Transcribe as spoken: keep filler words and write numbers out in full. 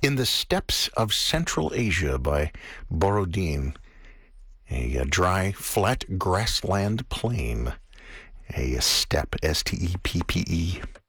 In the Steppes of Central Asia by Borodin, a, a dry, flat grassland plain, a steppe, S T E P P E.